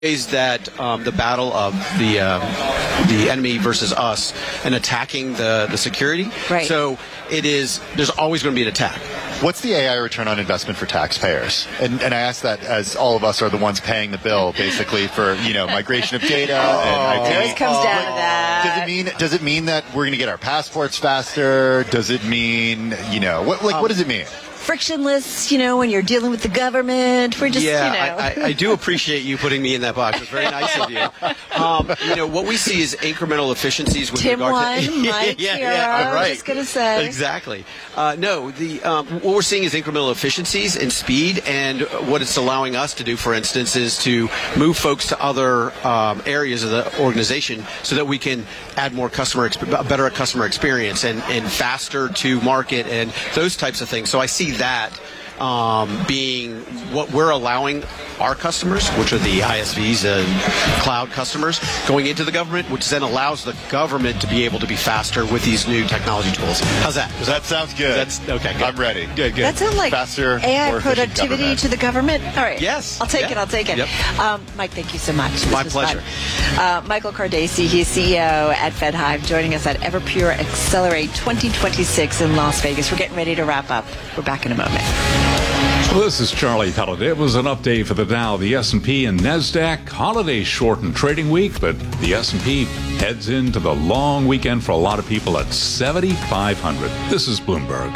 Is that the battle of the enemy versus us and attacking the security. Right. So there's always going to be an attack. What's the AI return on investment for taxpayers? And I ask that as all of us are the ones paying the bill, basically, for migration of data and IT. It always comes down to that. Does it mean that we're going to get our passports faster? Does it mean what does it mean? Frictionless, when you're dealing with the government. We're just, I do appreciate you putting me in that box. It's very nice of you. What we see is incremental efficiencies with Tim regard to... Mike right. I was just going to say. Exactly. What we're seeing is incremental efficiencies and speed, and what it's allowing us to do, for instance, is to move folks to other areas of the organization so that we can add more better customer experience and faster to market and those types of things. So I see that being what we're allowing our customers, which are the ISVs and cloud customers, going into the government, which then allows the government to be able to be faster with these new technology tools. How's that? That sounds good. Okay. Good. I'm ready. Good. That sounds like faster, AI productivity to the government. All right. Yes. I'll take it. Yep. Mike, thank you so much. My pleasure. Michael Cardassi, he's CEO at FedHive, joining us at Everpure Accelerate 2026 in Las Vegas. We're getting ready to wrap up. We're back in a moment. Well, this is Charlie Pellet. It was an update for the Dow, the S&P, and NASDAQ. Holiday shortened trading week, but the S&P heads into the long weekend for a lot of people at 7,500. This is Bloomberg.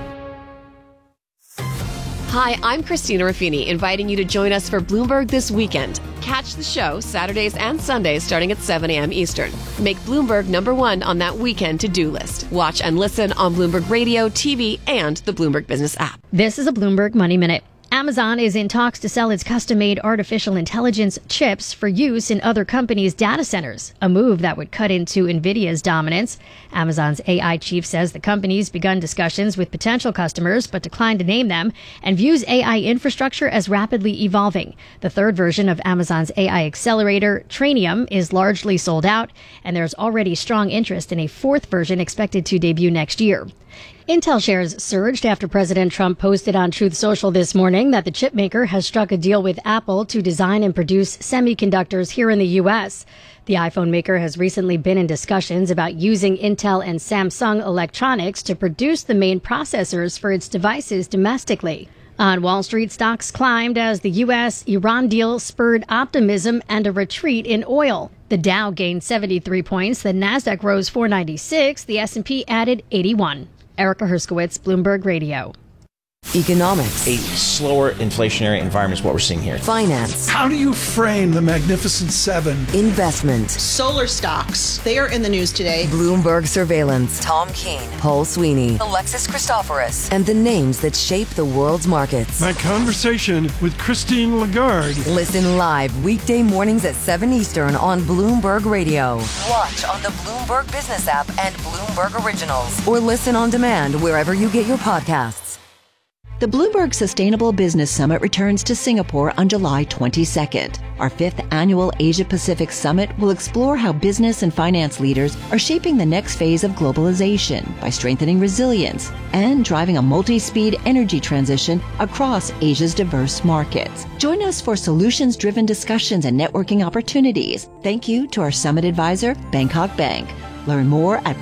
Hi, I'm Christina Ruffini, inviting you to join us for Bloomberg This Weekend. Catch the show Saturdays and Sundays starting at 7 a.m. Eastern. Make Bloomberg #1 on that weekend to-do list. Watch and listen on Bloomberg Radio, TV, and the Bloomberg Business app. This is a Bloomberg Money Minute. Amazon is in talks to sell its custom-made artificial intelligence chips for use in other companies' data centers, a move that would cut into NVIDIA's dominance. Amazon's AI chief says the company's begun discussions with potential customers but declined to name them and views AI infrastructure as rapidly evolving. The third version of Amazon's AI accelerator, Trainium, is largely sold out, and there's already strong interest in a fourth version expected to debut next year. Intel shares surged after President Trump posted on Truth Social this morning that the chipmaker has struck a deal with Apple to design and produce semiconductors here in the U.S. The iPhone maker has recently been in discussions about using Intel and Samsung electronics to produce the main processors for its devices domestically. On Wall Street, stocks climbed as the U.S.-Iran deal spurred optimism and a retreat in oil. The Dow gained 73 points, the NASDAQ rose 496, the S&P added 81. Erica Herskowitz, Bloomberg Radio. Economics. A slower inflationary environment is what we're seeing here. Finance. How do you frame the Magnificent Seven? Investment. Solar stocks. They are in the news today. Bloomberg Surveillance. Tom Keene. Paul Sweeney. Alexis Christoforous. And the names that shape the world's markets. My conversation with Christine Lagarde. Listen live weekday mornings at 7 Eastern on Bloomberg Radio. Watch on the Bloomberg Business app and Bloomberg Originals. Or listen on demand wherever you get your podcasts. The Bloomberg Sustainable Business Summit returns to Singapore on July 22nd. Our 5th annual Asia-Pacific Summit will explore how business and finance leaders are shaping the next phase of globalization by strengthening resilience and driving a multi-speed energy transition across Asia's diverse markets. Join us for solutions-driven discussions and networking opportunities. Thank you to our summit advisor, Bangkok Bank. Learn more at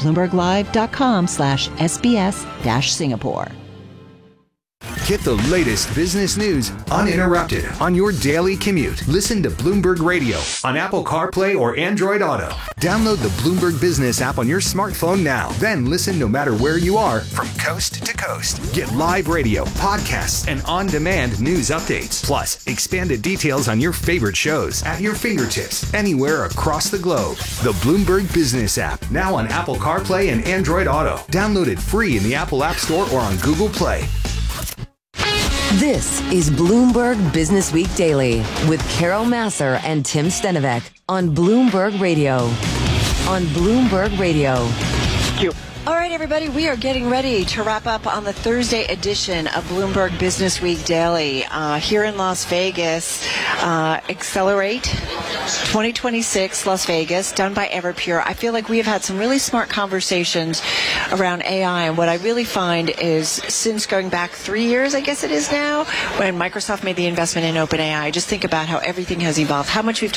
bloomberglive.com/SBS-Singapore. Get the latest business news uninterrupted on your daily commute. Listen to Bloomberg Radio on Apple CarPlay or Android Auto. Download the Bloomberg Business app on your smartphone now. Then listen no matter where you are from coast to coast. Get live radio, podcasts, and on-demand news updates. Plus, expanded details on your favorite shows at your fingertips anywhere across the globe. The Bloomberg Business app, now on Apple CarPlay and Android Auto. Download it free in the Apple App Store or on Google Play. This is Bloomberg Business Week Daily with Carol Massar and Tim Stenovec on Bloomberg Radio. On Bloomberg Radio. Thank you. All right, everybody, we are getting ready to wrap up on the Thursday edition of Bloomberg Business Week Daily. Here in Las Vegas, Accelerate 2026 Las Vegas, done by Everpure. I feel like we have had some really smart conversations around AI, and what I really find is since going back 3 years, I guess it is now, when Microsoft made the investment in OpenAI, just think about how everything has evolved, how much we've